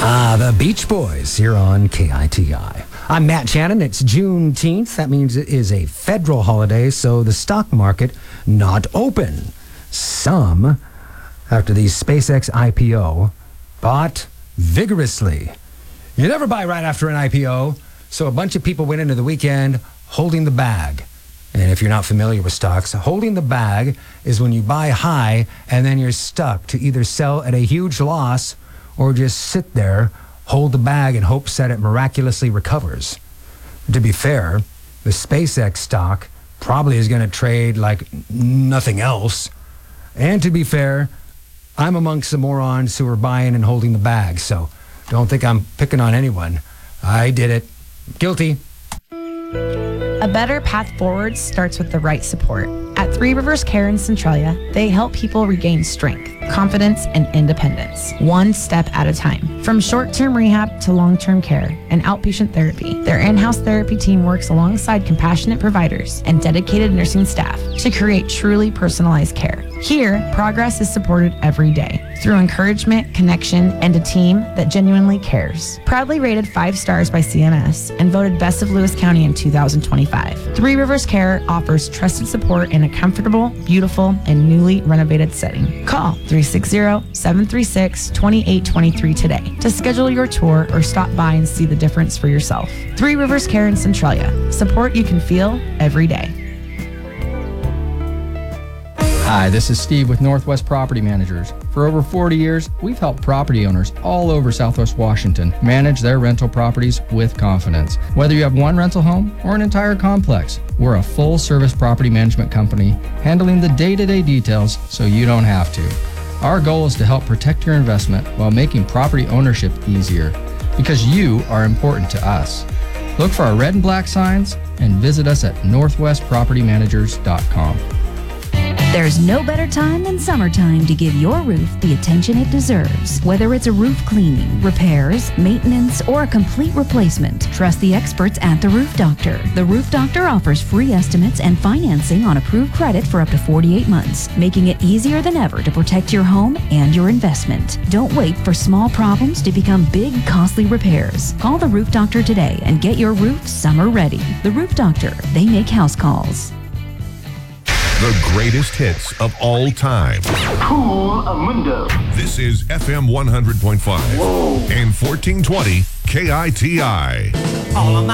The Beach Boys here on KITI. I'm Matt Shannon. It's Juneteenth. That means it is a federal holiday, so the stock market not open. Some, after the SpaceX IPO, bought vigorously. You never buy right after an IPO, so a bunch of people went into the weekend holding the bag. And if you're not familiar with stocks, holding the bag is when you buy high and then you're stuck to either sell at a huge loss or just sit there, hold the bag, and hopes that it miraculously recovers. To be fair, the SpaceX stock probably is going to trade like nothing else. And to be fair, I'm amongst the morons who are buying and holding the bag, so don't think I'm picking on anyone. I did it. Guilty. A better path forward starts with the right support. At Three Rivers Care in Centralia, they help people regain strength, confidence, and independence, one step at a time. From short-term rehab to long-term care and outpatient therapy, their in-house therapy team works alongside compassionate providers and dedicated nursing staff to create truly personalized care. Here, progress is supported every day through encouragement, connection, and a team that genuinely cares. Proudly rated 5 stars by CMS and voted Best of Lewis County in 2025, Three Rivers Care offers trusted support in a comfortable, beautiful, and newly renovated setting. Call 360-736-2823 today to schedule your tour or stop by and see the difference for yourself. Three Rivers Care in Centralia. Support you can feel every day. Hi, this is Steve with Northwest Property Managers. For over 40 years, we've helped property owners all over Southwest Washington manage their rental properties with confidence. Whether you have one rental home or an entire complex, we're a full-service property management company handling the day-to-day details so you don't have to. Our goal is to help protect your investment while making property ownership easier, because you are important to us. Look for our red and black signs and visit us at northwestpropertymanagers.com. There's no better time than summertime to give your roof the attention it deserves. Whether it's a roof cleaning, repairs, maintenance, or a complete replacement, trust the experts at The Roof Doctor. The Roof Doctor offers free estimates and financing on approved credit for up to 48 months, making it easier than ever to protect your home and your investment. Don't wait for small problems to become big, costly repairs. Call The Roof Doctor today and get your roof summer ready. The Roof Doctor, they make house calls. The greatest hits of all time. Cool Mundo. This is FM 100.5 and 1420 KITI. All of my